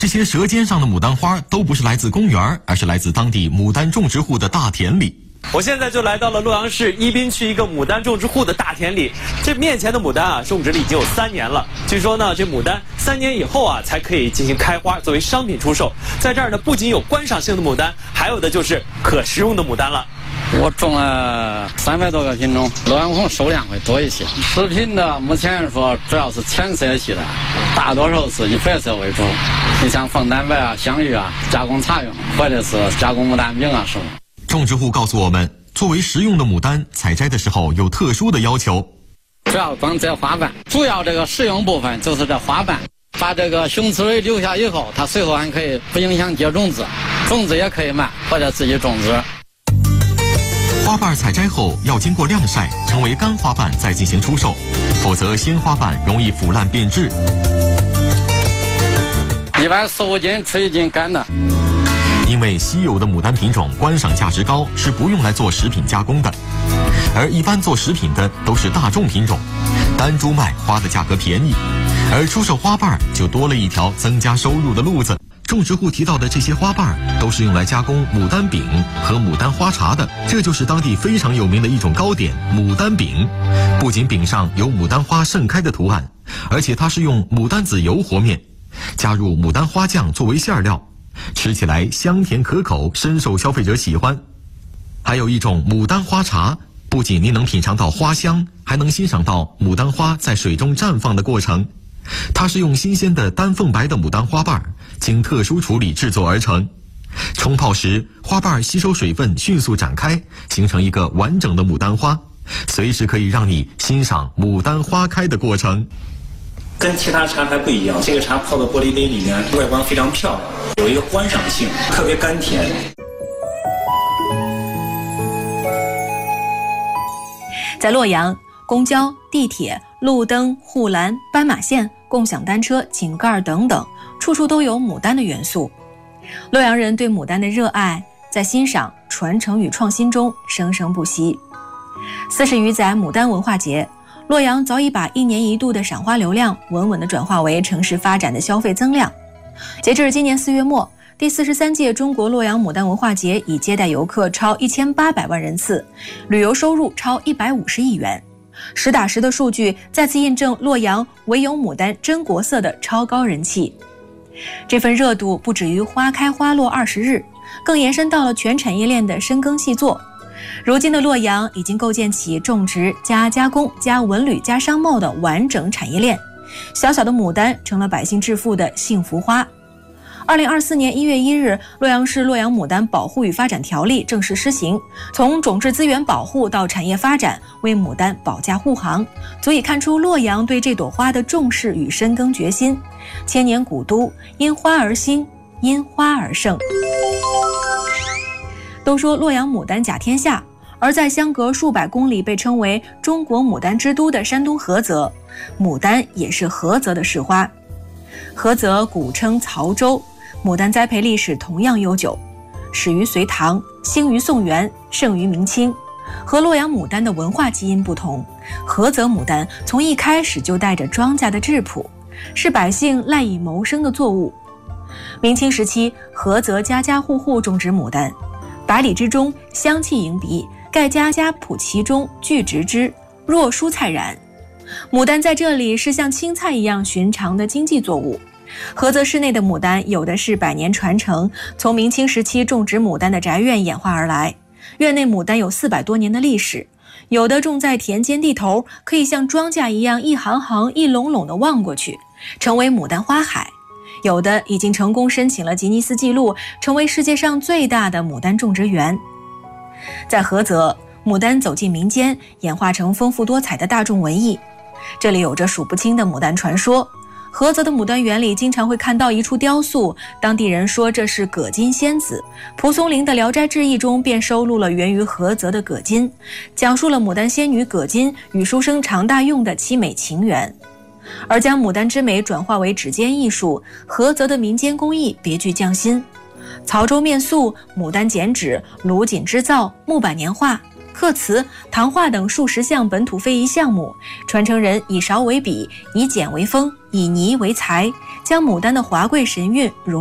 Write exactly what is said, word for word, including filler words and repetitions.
这些舌尖上的牡丹花都不是来自公园，而是来自当地牡丹种植户的大田里。 我现在就来到了洛阳市宜宾区一个牡丹种植户的大田里，这面前的牡丹啊，种植了已经有三年了。据说呢，这牡丹三年以后啊，才可以进行开花，作为商品出售。在这儿呢，不仅有观赏性的牡丹，还有的就是可食用的牡丹了。 我种了三百多个品种，洛阳红收量会多一些。食品的目前说主要是浅色系的，大多数是以白色为主。你像凤蛋白啊、香芋啊，加工茶用，或者是加工牡丹饼啊什么。 种植户告诉我们，作为食用的牡丹，采摘的时候有特殊的要求， 主要装这花瓣，主要这个食用部分就是这花瓣。把这个雄雌蕊留下以后，它随后还可以不影响结种子，种子也可以卖或者自己种植。 花瓣采摘后要经过晾晒，成为干花瓣再进行出售，否则鲜花瓣容易腐烂变质。 一般十五斤出一斤干的。 因为稀有的牡丹品种观赏价值高，是不用来做食品加工的，而一般做食品的都是大众品种，单株卖花的价格便宜，而出售花瓣就多了一条增加收入的路子。种植户提到的这些花瓣都是用来加工牡丹饼和牡丹花茶的，这就是当地非常有名的一种糕点牡丹饼。不仅饼上有牡丹花盛开的图案，而且它是用牡丹籽油和面，加入牡丹花酱作为馅料，吃起来香甜可口，深受消费者喜欢。还有一种牡丹花茶，不仅您能品尝到花香，还能欣赏到牡丹花在水中绽放的过程。它是用新鲜的丹凤白的牡丹花瓣经特殊处理制作而成，冲泡时花瓣吸收水分，迅速展开，形成一个完整的牡丹花，随时可以让你欣赏牡丹花开的过程。 跟其他茶还不一样，这个茶泡到玻璃杯里面，外观非常漂亮，有一个观赏性，特别甘甜。 在洛阳，公交、地铁、路灯、护栏、斑马线、共享单车、井盖等等，处处都有牡丹的元素。洛阳人对牡丹的热爱，在欣赏、传承与创新中生生不息。四十余载牡丹文化节，洛阳早已把一年一度的赏花流量稳稳地转化为城市发展的消费增量。截至今年四月末，第四十三届中国洛阳牡丹文化节已接待游客超一千八百万人次，旅游收入超一百五十亿元。实打实的数据再次印证洛阳唯有牡丹真国色的超高人气。这份热度不止于花开花落二十日，更延伸到了全产业链的深耕细作。如今的洛阳已经构建起种植加加工加文旅加商贸的完整产业链，小小的牡丹成了百姓致富的幸福花。二零二四年一月一日，洛阳市洛阳牡丹保护与发展条例正式施行，从种质资源保护到产业发展，为牡丹保驾护航，足以看出洛阳对这朵花的重视与深耕决心。千年古都，因花而兴，因花而盛。都说洛阳牡丹甲天下，而在相隔数百公里被称为中国牡丹之都的山东菏泽，牡丹也是菏泽的市花。菏泽古称曹州，牡丹栽培历史同样悠久，始于隋唐，兴于宋元，盛于明清。和洛阳牡丹的文化基因不同，菏泽牡丹从一开始就带着庄稼的质朴，是百姓赖以谋生的作物。明清时期，菏泽家家户户种植牡丹，百里之中香气迎鼻，盖家家圃其中俱植之，若蔬菜然。牡丹在这里是像青菜一样寻常的经济作物。菏泽市内的牡丹有的是百年传承，从明清时期种植牡丹的宅院演化而来，院内牡丹有四百多年的历史，有的种在田间地头，可以像庄稼一样一行行一垄垄地望过去，成为牡丹花海。有的已经成功申请了吉尼斯纪录，成为世界上最大的牡丹种植园。在菏泽，牡丹走进民间，演化成丰富多彩的大众文艺。这里有着数不清的牡丹传说，菏泽的牡丹园里经常会看到一处雕塑，当地人说这是葛金仙子。蒲松龄的《聊斋志异》中便收录了源于菏泽的葛金，讲述了牡丹仙女葛金与书生常大用的凄美情缘。而将牡丹之美转化为指尖艺术，菏泽的民间工艺别具匠心。曹州面塑、牡丹剪纸、炉锦织造、木板年画、刻瓷、唐画等数十项本土非遗项目，传承人以勺为笔，以剪为锋，以泥为材， 将牡丹的华贵神韵融